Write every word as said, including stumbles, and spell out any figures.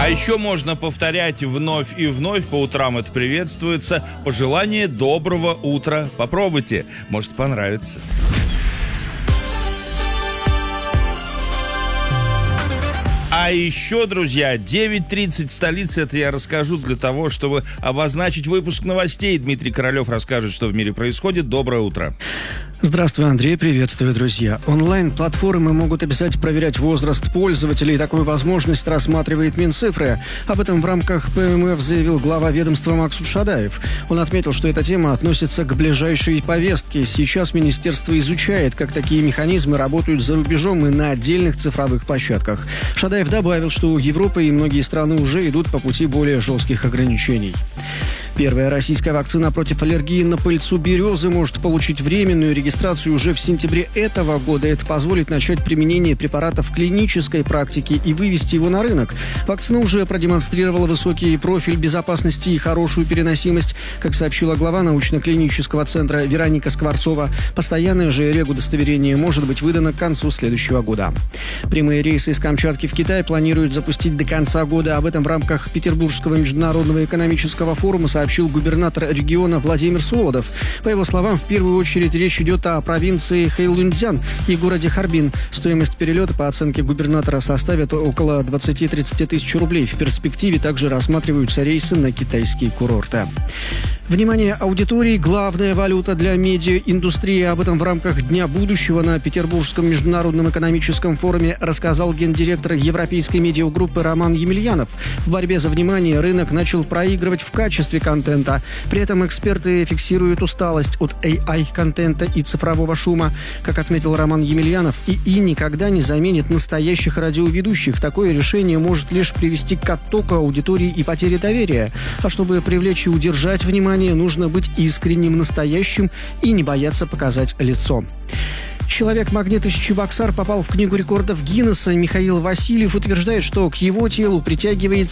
А еще можно повторять вновь и вновь, по утрам это приветствуется, пожелание доброго утра. Попробуйте, может понравится. А еще, друзья, девять тридцать в столице, это я расскажу для того, чтобы обозначить выпуск новостей. Дмитрий Королев расскажет, что в мире происходит. Доброе утро. Здравствуй, Андрей, приветствую, друзья. Онлайн-платформы могут обязать проверять возраст пользователей. Такую возможность рассматривает Минцифры. Об этом в рамках ПМФ заявил глава ведомства Максут Шадаев. Он отметил, что эта тема относится к ближайшей повестке. Сейчас министерство изучает, как такие механизмы работают за рубежом и на отдельных цифровых площадках. Шадаев добавил, что Европа и многие страны уже идут по пути более жестких ограничений. Первая российская вакцина против аллергии на пыльцу березы может получить временную регистрацию уже в сентябре этого года. Это позволит начать применение препарата в клинической практике и вывести его на рынок. Вакцина уже продемонстрировала высокий профиль безопасности и хорошую переносимость. Как сообщила глава научно-клинического центра Вероника Скворцова, постоянное же регудостоверение может быть выдано к концу следующего года. Прямые рейсы из Камчатки в Китай планируют запустить до конца года. Об этом в рамках Петербургского международного экономического форума сообщил сообщил губернатор региона Владимир Солодов. По его словам, в первую очередь речь идет о провинции Хэйлунцзян и городе Харбин. Стоимость перелета, по оценке губернатора, составит около двадцать-тридцать тысяч рублей. В перспективе также рассматриваются рейсы на китайские курорты. Внимание аудитории – главная валюта для медиаиндустрии. Об этом в рамках Дня будущего на Петербургском международном экономическом форуме рассказал гендиректор европейской медиагруппы Роман Емельянов. В борьбе за внимание рынок начал проигрывать в качестве контента. При этом эксперты фиксируют усталость от эй ай-контента и цифрового шума. Как отметил Роман Емельянов, ИИ никогда не заменит настоящих радиоведущих. Такое решение может лишь привести к оттоку аудитории и потере доверия. А чтобы привлечь и удержать внимание, нужно быть искренним, настоящим и не бояться показать лицо. Человек-магнит из Чебоксар попал в книгу рекордов Гиннесса. Михаил Васильев утверждает, что к его телу притягивается